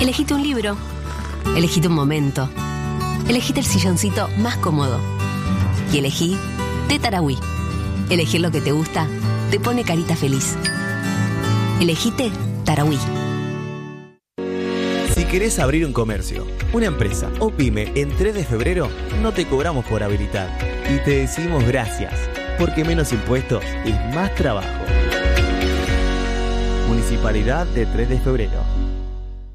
Elegite un libro, elegite un momento, elegite el silloncito más cómodo y elegí té Tarahui. Elegir lo que te gusta te pone carita feliz. Elegite Tarahui. Si querés abrir un comercio, una empresa o pyme en 3 de febrero, no te cobramos por habilitar y te decimos gracias, porque menos impuestos y más trabajo. Municipalidad de 3 de febrero.